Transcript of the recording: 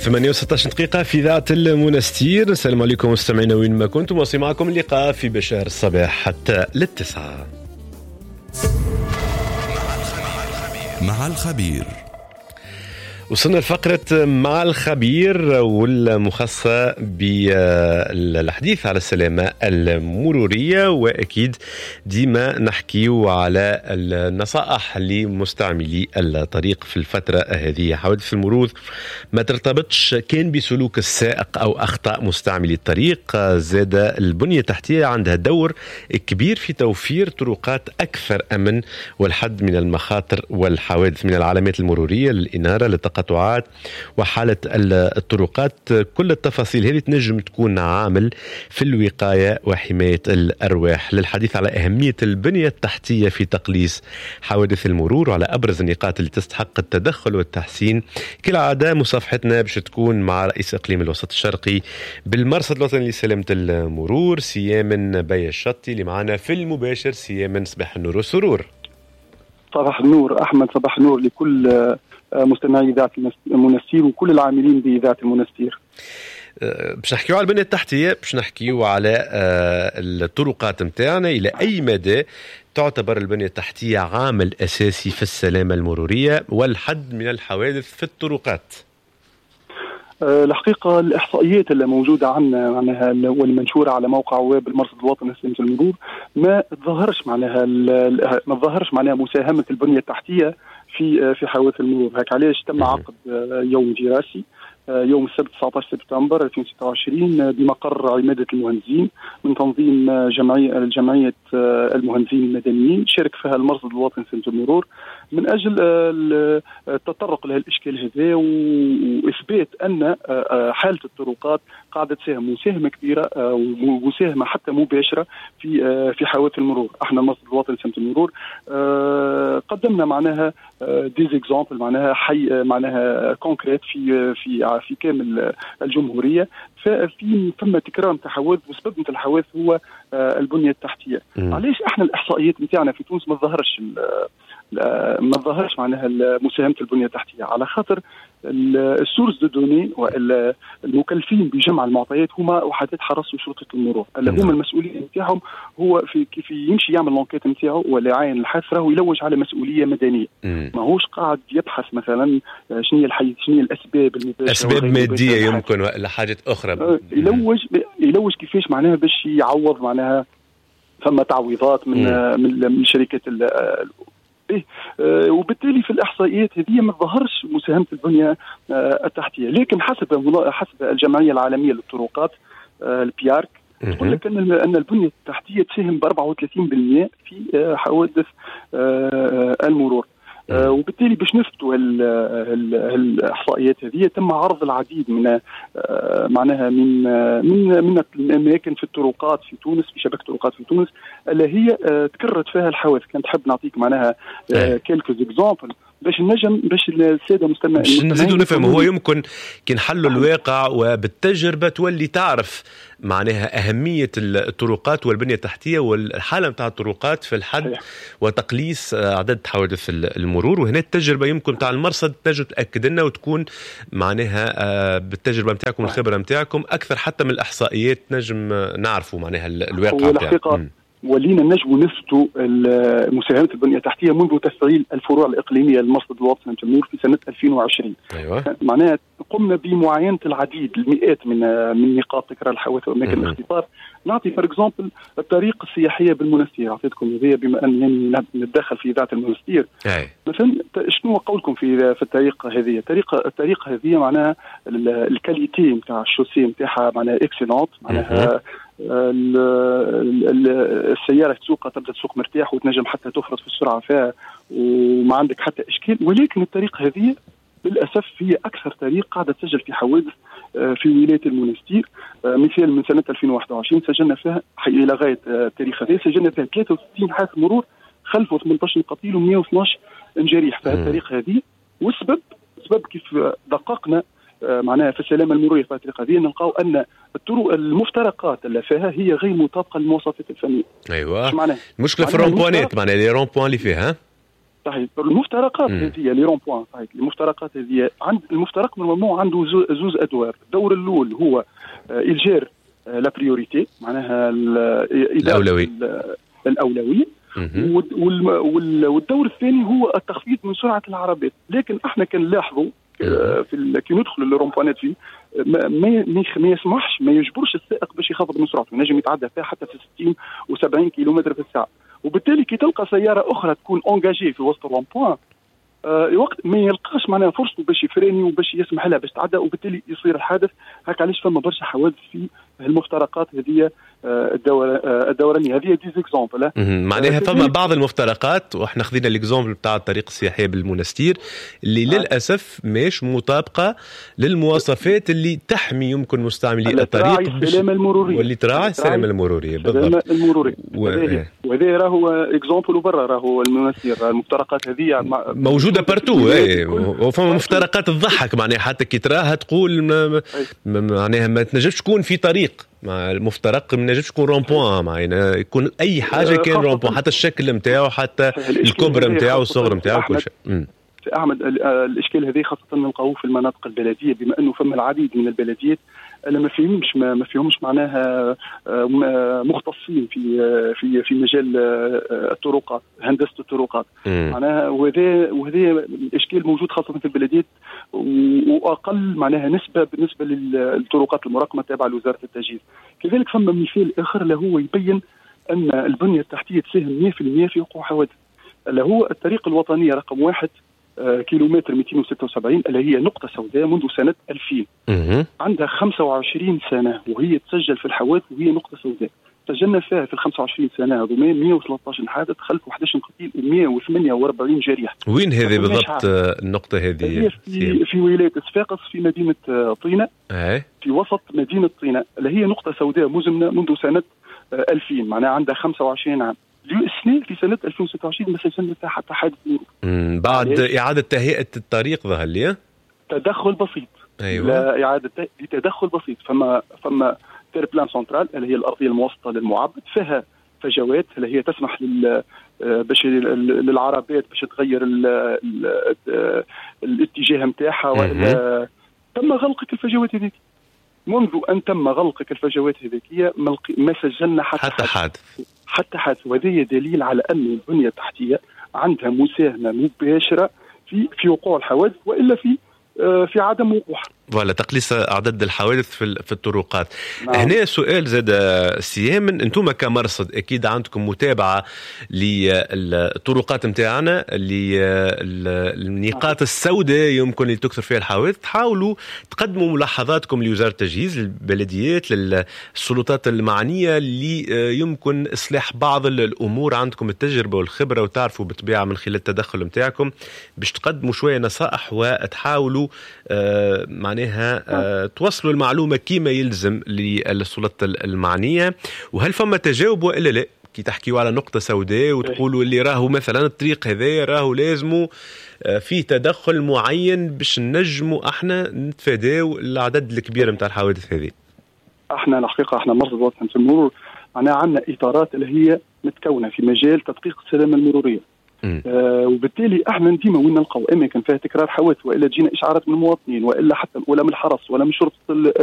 8:16 دقيقة في إذاعة المنستير. السلام عليكم مستمعينا وين ما كنتم، وصي معكم اللقاء في بشار الصباح حتى للتسعة مع الخبير. وصلنا لفقرة مع الخبير والمخصصة بالحديث على السلامة المرورية، وأكيد ديما نحكيو على النصائح لمستعملي الطريق في الفترة هذه. حوادث المرور ما ترتبطش كان بسلوك السائق أو أخطاء مستعملي الطريق، زاد البنية التحتية عندها دور كبير في توفير طرقات أكثر أمن والحد من المخاطر والحوادث، من العلامات المرورية للإنارة للتقاطعات وحالة الطرقات. كل التفاصيل هذه تنجم تكون عامل في الوقاية وحماية الأرواح. للحديث على أهمية البنية التحتية في تقليص حوادث المرور وعلى أبرز النقاط اللي تستحق التدخل والتحسين، كالعادة مصافحتنا باش تكون مع رئيس إقليم الوسط الشرقي بالمرصد الوطني لسلامة المرور سيامن بي الشطي اللي معنا في المباشر. سيامن، صباح النور والسرور. صباح النور أحمد، صباح النور لكل مستمعي إذاعة المنستير وكل العاملين بإذاعة المنستير. باش نحكيو على البنية التحتية، باش نحكيو على الطرقات متاعنا. إلى أي مدى تعتبر البنية التحتية عامل أساسي في السلامة المرورية والحد من الحوادث في الطرقات؟ الحقيقة الإحصائيات اللي موجودة عنا معناها والمنشورة على موقع ويب المرصد الوطني لسلامة المرور ما تظهرش معناها مساهمة البنية التحتية في حوادث المرور. هيك علاش تم عقد يوم دراسي يوم السبت 19 سبتمبر 2026 بمقر عمادة المهندسين من تنظيم جمعية المهندسين المدنيين، شارك فيها المرصد الوطني لسلامة المرور من أجل التطرق لهالإشكال هذا وإثبات أن حالة الطرقات قاعدة تساهم مساهمة كبيرة ومساهمة حتى مباشرة في حوادث المرور. احنا المرصد الوطني لسلامة المرور قدمنا معناها ديزيكزامبل معناها حي معناها كونكريت في كامل الجمهورية. فما تكرار نتاع حوادث، وسبب نتاع الحوادث هو البنية التحتية. علاش احنا الإحصائيات نتاعنا في تونس ما ظهرش معناها مساهمة البنية التحتية؟ على خاطر السورس دو دوني والمكلفين بجمع المعطيات هما وحدات حرس وشرطة المرور اللي هما المسؤولين نتاعهم هو في كيف يمشي يعمل لونكيت نتاعو ولا يعاين الحادث راهو يلوج على مسؤولية مدنية. ما هوش قاعد يبحث مثلا شنو الأسباب المباشرة، أسباب مادية يمكن ولا حاجة أخرى. يلوج كيفاش معناها باش يعوض معناها ثم تعويضات من شركة وبالتالي في الإحصائيات هذه ما ظهرش مساهمة البنية التحتية. لكن حسب الجمعية العالمية للطرقات البيارك تقول لك أن البنية التحتية تساهم ب 34% في حوادث المرور. وبالتالي باش نثبتوا الإحصائيات هذه تم عرض العديد من معناها من الأماكن في الطرقات في تونس، في شبكة طرقات في تونس اللي هي تكررت فيها الحوادث. كنت حاب نعطيك معناها كيلكوز اكزامبل باش الساده مستمعين باش نزيدوا نفهم. هو يمكن كي نحلوا الواقع وبالتجربه تولي تعرف معناها أهمية الطرقات والبنية التحتية والحالة متاع الطرقات في الحد وتقليص عدد حوادث المرور. وهنا التجربة يمكن متاع المرصد تجد تأكد لنا وتكون معناها بالتجربة متاعكم الخبرة متاعكم أكثر حتى من الإحصائيات نجم نعرفوا معناها الواقع متاعكم. ولينا نجم نثبتوا مساهمة البنية التحتية منذ تفعيل الفروع الإقليمية للمرصد الوطني للمرور في سنة 2020. أيوة. معناها قمنا بمعاينة العديد المئات من نقاط تكرار الحوادث وأماكن الاختطاف. نعطي فور اكزامبل الطريق السياحية بالمنستير، أعطيتكم هذه بما أنني نتدخل في إذاعة المنستير. مثلا شنو قولكم في الطريق هذه؟ الطريق هذه معناها الكاليتي نتاع الشوسي نتاعها معناها اكسلونت، معناها السيارة تسوقها تبدأ تسوق مرتاح وتنجم حتى تفرط في السرعة فيها وما عندك حتى إشكال. ولكن الطريق هذه للأسف هي أكثر طريق قاعدة تسجل في حوادث في ولاية المنستير. مثال من سنة 2021 سجلنا فيها إلى غاية التاريخ هذا سجلنا فيها 63 حادث مرور خلفوا 18 قتيل و112 جريح في التاريخ هذه. والسبب كيف دققنا معناها في السلامة المرورية في الطريق هذه نلقاو أن الطرق المفترقات اللي فيها هي غير مطابقة للمواصفات الفنية. أيوة مشكلة في الرومبوانات معناها لي رومبوان اللي فيها صحيح. المفترقات هذه لي رون بوان، صحيح. المفترقات هذه عند المفترق نورمالمون عنده زوز ادوار. الدور الاول هو الجير لا بريوريتي، معناها الاولويه. والدور الثاني هو التخفيض من سرعه العربات. لكن احنا كنلاحظوا كي ندخل للرومبوانات فيه ما يسمحش، ما يجبرش السائق باش يخفض من سرعته، ينجم يتعدى فيها حتى في 60 و70 كيلومتر في الساعه. وبالتالي كي تلقى سياره اخرى تكون اونجاجي في وسط الرومبوان وقت ما يلقاش معناها فرصته باش يفريني وباش يسمح لها باش تعدى، وبالتالي يصير الحادث. هكا علاش فما برشا حوادث في المفترقات هذه الدورانيه. هذه دي زيكزامبل. معناها فما بعض المفترقات، واحنا خذينا الاكزامبل بتاع الطريق السياحيه بالمنستير اللي للاسف مش مطابقه للمواصفات اللي تحمي يمكن مستعملي الطريق السلامه المروريه، واللي تراعي السلامه المروريه بالضبط. وهذا راهو اكزامبل برا، راهو المنستير المفترقات هذه موجوده بارتو. وفما مفترقات تضحك، معناها حتى كي تراها تقول معناها ما تنجمش تكون في طريق مع المفترق، ما نجمش تكون رومبوان، معناها يكون اي حاجه كان رومبوان، حتى الشكل نتاعو، حتى الكبر نتاعو، الصغر نتاعو، كل شيء. احمد الاشكال هذه خاصه نلقاوه في المناطق البلديه، بما انه فما العديد من البلديات اللي ما فيهمش معناها مختصين في مجال الطرقات، هندسه الطرقات معناها. وهذا الاشكال موجود خاصه في البلديات، واقل معناها نسبه بالنسبه للطرقات المراقمه تابعه لوزاره التجهيز. كذلك فما مثال اخر اللي هو يبين ان البنيه التحتيه تساهم 100% في وقوع حوادث، اللي هو الطريق الوطنيه رقم 1 كيلومتر 276 اللي هي نقطة سوداء منذ سنة 2000. عندها 25 سنة وهي تسجل في الحوادث، وهي نقطة سوداء. سجلنا فيها في ال 25 سنة هذو 113 حادث، خلف 11 قتيل و148 جريح. وين هذه بالضبط النقطة هذه؟ في ولاية صفاقس في مدينة طينة، في وسط مدينة طينة، اللي هي نقطة سوداء مزمنة منذ سنة 2000، معناها عندها 25 عام. السنة في سنة 2026 ما سجلنا فيها حتى حادث مرور. بعد إعادة تهيئة الطريق ظهر لي تدخل بسيط. أيوة. لا إعادة تدخل بسيط. فما تير بلان سنترال اللي هي الأرضية الموسطة للمعبد، فيها فجوات اللي هي تسمح باش للعربات باش تغير الاتجاه نتاعها. تم غلق الفجوات هذيك. منذ أن تم غلق الفجوات هذيك ما سجلنا حتى حادث. وهذا دليل على أن البنية التحتية عندها مساهمة مباشرة في وقوع الحوادث، وإلا في عدم وقوعها. ولا تقليص أعداد الحوادث في الطرقات. هنا سؤال زاد سيامن، أنتم كمرصد أكيد عندكم متابعة للطرقات متاعنا، للنقاط السوداء يمكن اللي تكثر فيها الحوادث. تحاولوا تقدموا ملاحظاتكم لوزارة التجهيز، للبلديات، للسلطات المعنية، اللي يمكن إصلاح بعض الأمور. عندكم التجربة والخبرة وتعرفوا بالطبيعة من خلال التدخل متاعكم باش تقدموا شوية نصائح وتحاولوا معناها توصلوا المعلومة كيما يلزم للسلطات المعنية. وهل فما تجاوب وإلا لا؟ كي تحكيوا على نقطة سوداء وتقولوا اللي راهو مثلا الطريق هذا راهو لازمه فيه تدخل معين باش نجموا احنا نتفاداو العدد الكبير متاع الحوادث هذه. احنا الحقيقة احنا مرصد وطني في المرور معناها عندنا إطارات اللي هي متكونة في مجال تدقيق السلامة المرورية. وبالتالي احنا ديما وين نلقاو اماكن فيها تكرار حوادث، والا تجينا اشعارات من المواطنين، والا حتى ولا من الحرس ولا من شرطه